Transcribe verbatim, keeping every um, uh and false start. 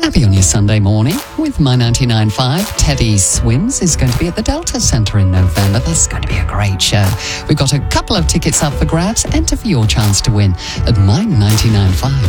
Happy on your Sunday morning with My ninety-nine point five. Teddy Swims is going to be at the Delta Centre in November. That's going to be a great show. We've got a couple of tickets up for grabs. Enter for your chance to win at My ninety-nine point five.